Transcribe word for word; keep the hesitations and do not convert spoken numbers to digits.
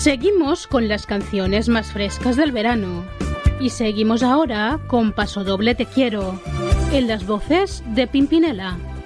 Seguimos con las canciones más frescas del verano. Y seguimos ahora con Pasodoble Te Quiero, en las voces de Pimpinela.